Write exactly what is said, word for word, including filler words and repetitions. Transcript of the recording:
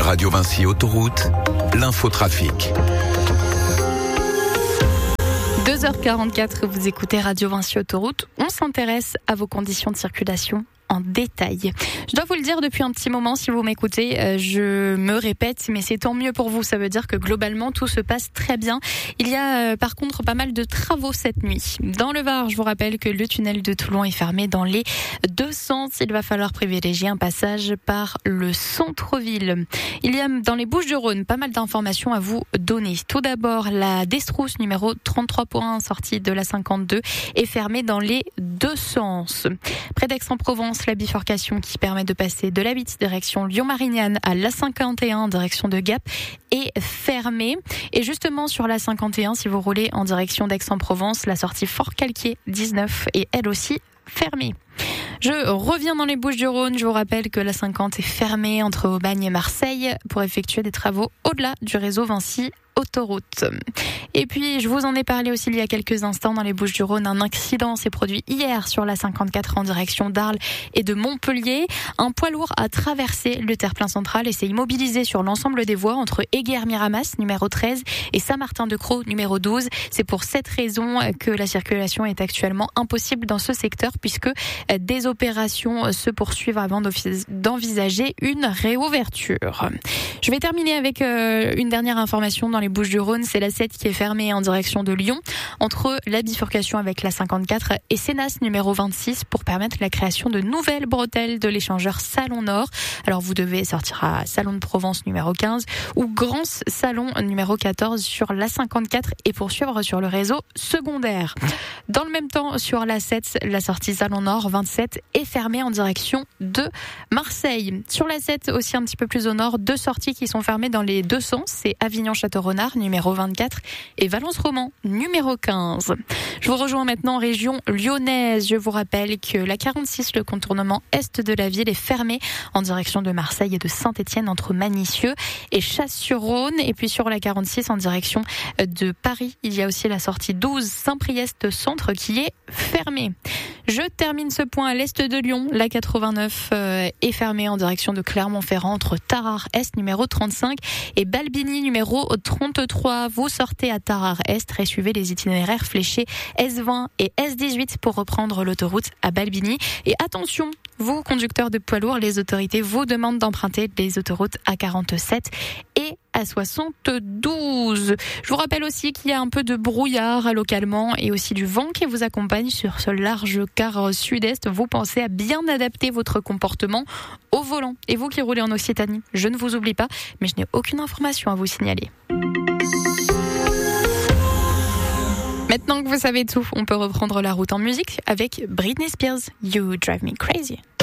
Radio Vinci Autoroute, l'infotrafic. deux heures quarante-quatre, vous écoutez Radio Vinci Autoroute. On s'intéresse à vos conditions de circulation en détail. Je dois vous le dire depuis un petit moment, si vous m'écoutez, euh, je me répète, mais c'est tant mieux pour vous. Ça veut dire que globalement, tout se passe très bien. Il y a euh, par contre pas mal de travaux cette nuit. Dans le Var, je vous rappelle que le tunnel de Toulon est fermé dans les deux sens. Il va falloir privilégier un passage par le centre-ville. Il y a dans les Bouches-du-Rhône pas mal d'informations à vous donner. Tout d'abord, la Destrousse numéro trente-trois point un, sortie de la cinquante-deux, est fermée dans les deux sens. Près d'Aix-en-Provence, la bifurcation qui permet de passer de la huit direction Lyon-Marignane à la cinquante et un direction de Gap est fermée. Et justement sur la cinquante et un, si vous roulez en direction d'Aix-en-Provence, la sortie Fort-Calquier dix-neuf est elle aussi fermée. Je reviens dans les Bouches-du-Rhône. Je vous rappelle que la cinquante est fermée entre Aubagne et Marseille pour effectuer des travaux au-delà du réseau Vinci Autoroute. Et puis, je vous en ai parlé aussi il y a quelques instants dans les Bouches-du-Rhône. Un accident s'est produit hier sur la cinquante-quatre en direction d'Arles et de Montpellier. Un poids lourd a traversé le terre-plein central et s'est immobilisé sur l'ensemble des voies entre Éguerre-Miramas, numéro treize, et Saint-Martin-de-Crau, numéro douze. C'est pour cette raison que la circulation est actuellement impossible dans ce secteur puisque des opérations se poursuivent avant d'envisager une réouverture. Je vais terminer avec une dernière information dans les Bouches-du-Rhône. C'est la sept qui est fermée en direction de Lyon entre la bifurcation avec la cinquante-quatre et Sénas numéro vingt-six pour permettre la création de nouvelles bretelles de l'échangeur Salon Nord. Alors vous devez sortir à Salon de Provence numéro quinze ou Grand Salon numéro quatorze sur la cinquante-quatre et poursuivre sur le réseau secondaire. Dans le même temps, sur la sept, la sortie Salon Nord vingt-sept est fermée en direction de Marseille. Sur la sept, aussi un petit peu plus au nord, deux sorties qui sont fermées dans les deux sens. C'est Avignon-Château-Renard, numéro vingt-quatre, et Valence-Roman, numéro quinze. Je vous rejoins maintenant en région lyonnaise. Je vous rappelle que la quarante-six, le contournement est de la ville, est fermé en direction de Marseille et de Saint-Étienne entre Manicieux et Chasse-sur-Rhône. Et puis sur la quarante-six, en direction de Paris, il y a aussi la sortie douze Saint-Priest-Centre qui est fermée. Je termine ce point à l'est de Lyon. La quatre-vingt-neuf euh, est fermée en direction de Clermont-Ferrand entre Tarare-Est numéro trente-cinq et Balbigny numéro trente-trois. Vous sortez à Tarare-Est et suivez les itinéraires fléchés S vingt et S dix-huit pour reprendre l'autoroute à Balbigny. Et attention, vous, conducteurs de poids lourds, les autorités vous demandent d'emprunter les autoroutes A quarante-sept et à soixante-douze. Je vous rappelle aussi qu'il y a un peu de brouillard localement et aussi du vent qui vous accompagne sur ce large quart sud-est. Vous pensez à bien adapter votre comportement au volant. Et vous qui roulez en Occitanie, je ne vous oublie pas, mais je n'ai aucune information à vous signaler. Maintenant que vous savez tout, on peut reprendre la route en musique avec Britney Spears, You Drive Me Crazy.